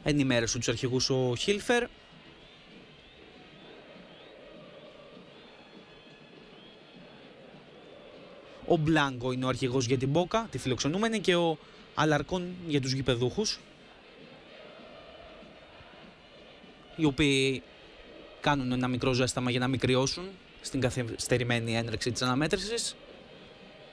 ενημέρωσε τους αρχηγούς ο Χίλφερ. Ο Μπλάνκο είναι ο αρχηγός για την Μπόκα, τη φιλοξενούμενη, και ο Αλαρκόν για τους γηπεδούχους, οι οποίοι κάνουν ένα μικρό ζέσταμα για να μην κρυώσουν στην καθυστερημένη έναρξη της αναμέτρησης.